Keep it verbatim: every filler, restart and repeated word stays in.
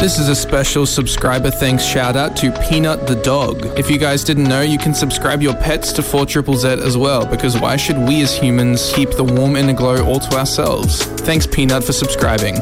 This is a special subscriber thanks shout out to Peanut the dog. If you guys didn't know, you can subscribe your pets to four Z Z Z as well, because why should we as humans keep the warm inner glow all to ourselves? Thanks Peanut for subscribing.